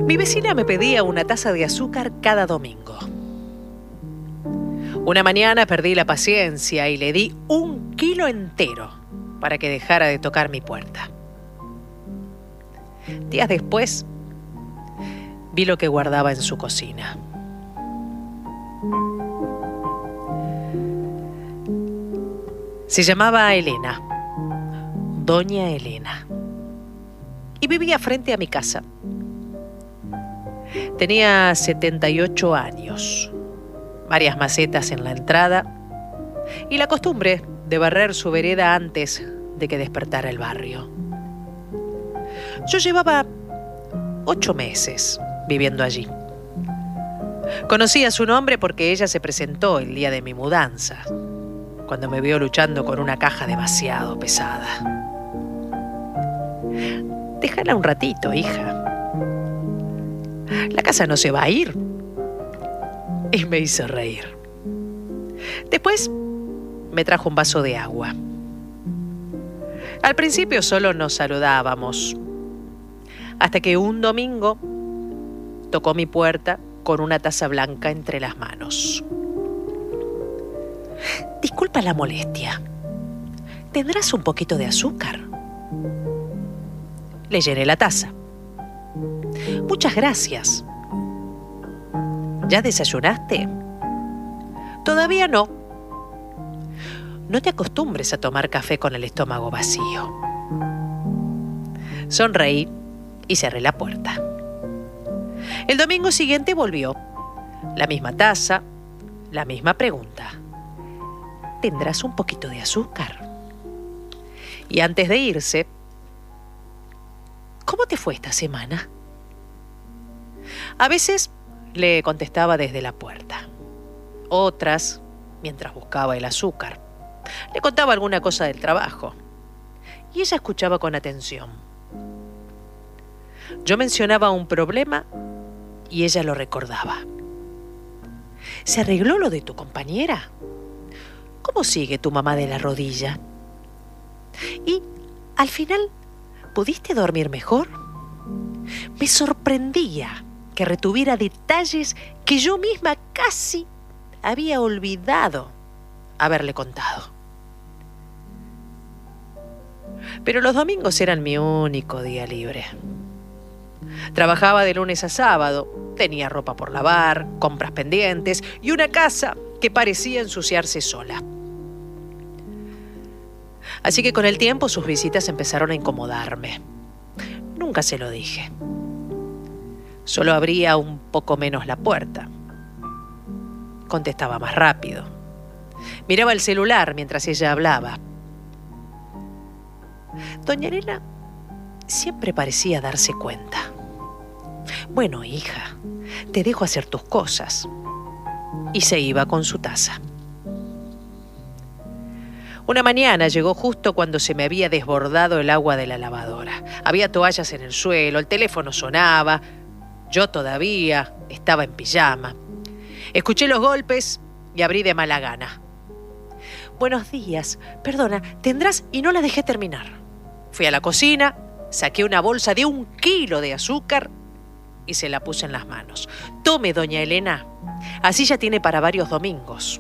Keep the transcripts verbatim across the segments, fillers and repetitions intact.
Mi vecina me pedía una taza de azúcar cada domingo. Una mañana perdí la paciencia y le di un kilo entero para que dejara de tocar mi puerta. Días después, vi lo que guardaba en su cocina. Se llamaba Elena, Doña Elena, y vivía frente a mi casa. Tenía setenta y ocho años, varias macetas en la entrada y la costumbre de barrer su vereda antes de que despertara el barrio. Yo llevaba ocho meses viviendo allí. Conocí a su nombre porque ella se presentó el día de mi mudanza, cuando me vio luchando con una caja demasiado pesada. Déjala un ratito, hija. La casa no se va a ir. Y me hizo reír. Después me trajo un vaso de agua. Al principio solo nos saludábamos, hasta que un domingo tocó mi puerta con una taza blanca entre las manos. Disculpa la molestia. ¿Tendrás un poquito de azúcar? Le llené la taza. Muchas gracias. ¿Ya desayunaste? Todavía no. No te acostumbres a tomar café con el estómago vacío. Sonreí y cerré la puerta. El domingo siguiente volvió. La misma taza, la misma pregunta. ¿Tendrás un poquito de azúcar? Y antes de irse, ¿cómo te fue esta semana? A veces le contestaba desde la puerta. Otras, mientras buscaba el azúcar, le contaba alguna cosa del trabajo. Y ella escuchaba con atención. Yo mencionaba un problema y ella lo recordaba. ¿Se arregló lo de tu compañera? ¿Cómo sigue tu mamá de la rodilla? Y, al final, ¿pudiste dormir mejor? Me sorprendía que retuviera detalles que yo misma casi había olvidado haberle contado. Pero los domingos eran mi único día libre. Trabajaba de lunes a sábado, tenía ropa por lavar, compras pendientes y una casa que parecía ensuciarse sola. Así que con el tiempo sus visitas empezaron a incomodarme. Nunca se lo dije. Solo abría un poco menos la puerta. Contestaba más rápido. Miraba el celular mientras ella hablaba. Doña Elena siempre parecía darse cuenta. Bueno, hija, te dejo hacer tus cosas. Y se iba con su taza. Una mañana llegó justo cuando se me había desbordado el agua de la lavadora. Había toallas en el suelo, el teléfono sonaba. Yo todavía estaba en pijama. Escuché los golpes y abrí de mala gana. Buenos días, perdona, ¿tendrás? Y no la dejé terminar. Fui a la cocina, saqué una bolsa de un kilo de azúcar y se la puse en las manos. Tome, doña Elena, así ya tiene para varios domingos.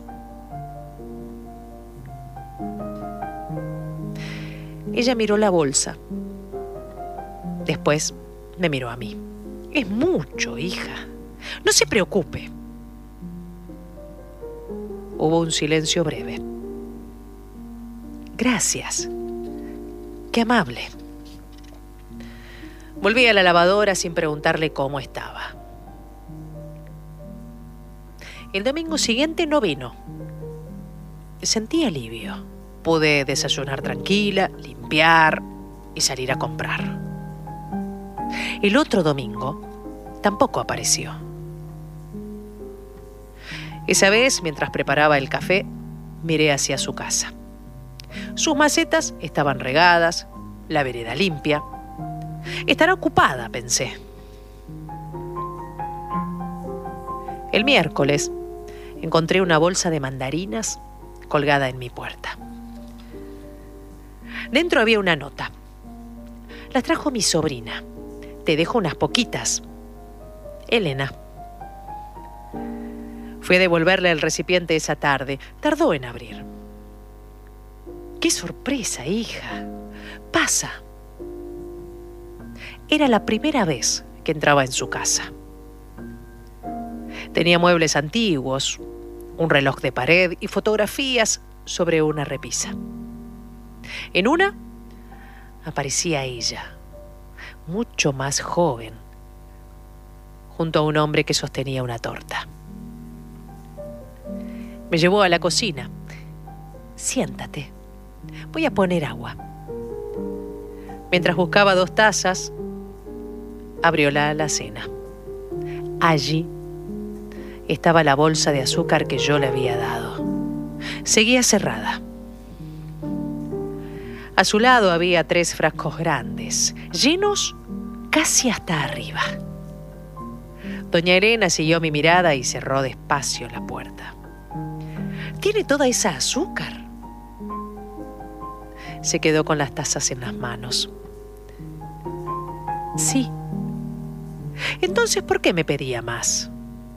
Ella miró la bolsa. Después me miró a mí. Es mucho, hija. No se preocupe. Hubo un silencio breve. Gracias. Qué amable. Volví a la lavadora sin preguntarle cómo estaba. El domingo siguiente no vino. Sentí alivio. Pude desayunar tranquila, limpiar y salir a comprar. El otro domingo tampoco apareció. Esa vez, mientras preparaba el café, miré hacia su casa. Sus macetas estaban regadas, la vereda limpia. Estará ocupada, pensé. El miércoles encontré una bolsa de mandarinas colgada en mi puerta. Dentro había una nota. Las trajo mi sobrina. Te dejo unas poquitas. Elena. Fui a devolverle el recipiente esa tarde. Tardó en abrir. ¡Qué sorpresa, hija! Pasa. Era la primera vez que entraba en su casa. Tenía muebles antiguos, un reloj de pared y fotografías sobre una repisa. En una aparecía ella, mucho más joven, junto a un hombre que sostenía una torta. Me llevó a la cocina. Siéntate, voy a poner agua. Mientras buscaba dos tazas, abrió la alacena. Allí estaba la bolsa de azúcar que yo le había dado. Seguía cerrada. A su lado había tres frascos grandes, llenos casi hasta arriba. Doña Elena siguió mi mirada y cerró despacio la puerta. ¿Tiene toda esa azúcar? Se quedó con las tazas en las manos. Sí. Entonces, ¿por qué me pedía más?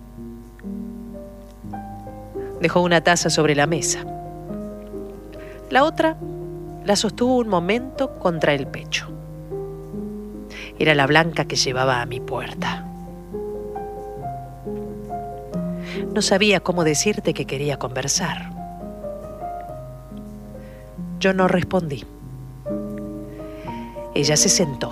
Dejó una taza sobre la mesa. La otra la sostuvo un momento contra el pecho. Era la blanca que llevaba a mi puerta. No sabía cómo decirte que quería conversar. Yo no respondí. Ella se sentó.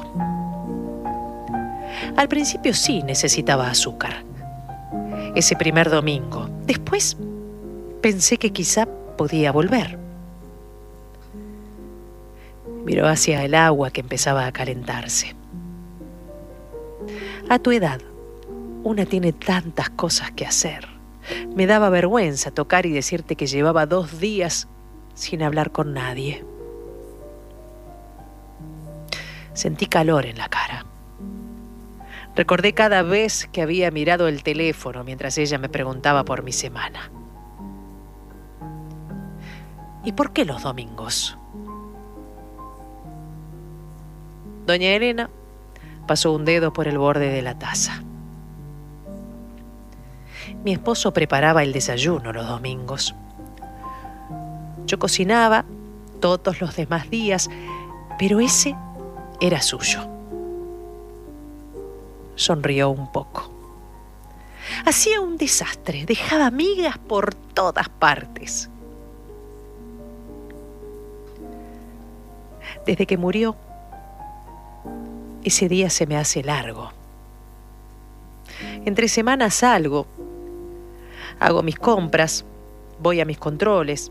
Al principio sí necesitaba azúcar. Ese primer domingo. Después pensé que quizá podía volver. Miró hacia el agua que empezaba a calentarse. A tu edad, una tiene tantas cosas que hacer. Me daba vergüenza tocar y decirte que llevaba dos días sin hablar con nadie. Sentí calor en la cara. Recordé cada vez que había mirado el teléfono mientras ella me preguntaba por mi semana. ¿Y por qué los domingos? Doña Elena pasó un dedo por el borde de la taza. Mi esposo preparaba el desayuno los domingos. Yo cocinaba todos los demás días, pero ese era suyo. Sonrió un poco. Hacía un desastre, dejaba migas por todas partes. Desde que murió, ese día se me hace largo. Entre semanas salgo, hago mis compras, voy a mis controles.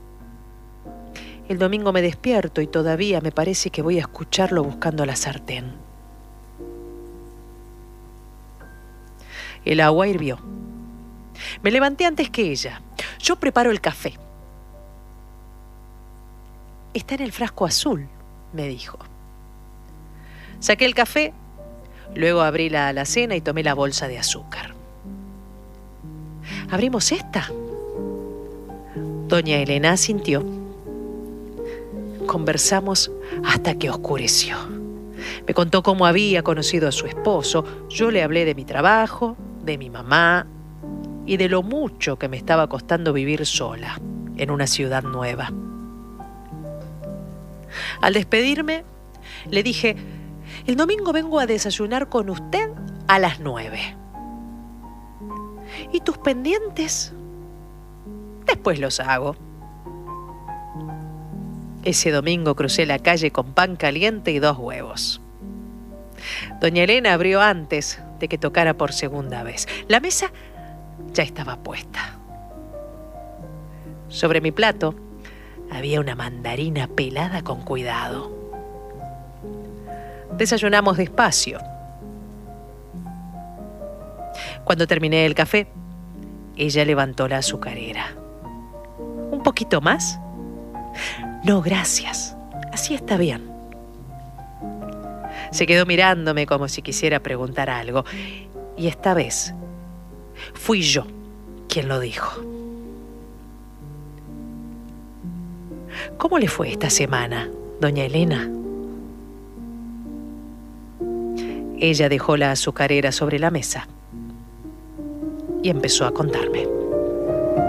El domingo me despierto y todavía me parece que voy a escucharlo buscando la sartén. El agua hirvió. Me levanté antes que ella. Yo preparo el café. Está en el frasco azul, me dijo. Saqué el café, luego abrí la alacena y tomé la bolsa de azúcar. ¿Abrimos esta? Doña Elena asintió. Conversamos hasta que oscureció. Me contó cómo había conocido a su esposo. Yo le hablé de mi trabajo, de mi mamá y de lo mucho que me estaba costando vivir sola en una ciudad nueva. Al despedirme, le dije: el domingo vengo a desayunar con usted a las nueve. ¿Y tus pendientes? Después los hago. Ese domingo crucé la calle con pan caliente y dos huevos. Doña Elena abrió antes de que tocara por segunda vez. La mesa ya estaba puesta. Sobre mi plato había una mandarina pelada con cuidado. Desayunamos despacio. Cuando terminé el café, ella levantó la azucarera. ¿Un poquito más? No, gracias. Así está bien. Se quedó mirándome como si quisiera preguntar algo. Y esta vez fui yo quien lo dijo. ¿Cómo le fue esta semana, doña Elena? Ella dejó la azucarera sobre la mesa. y empezó a contarme.